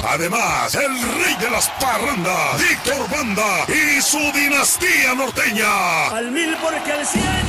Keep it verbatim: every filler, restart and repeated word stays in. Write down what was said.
Además, el rey de las parrandas, Víctor Banda y su dinastía norteña. Al mil porque al cien.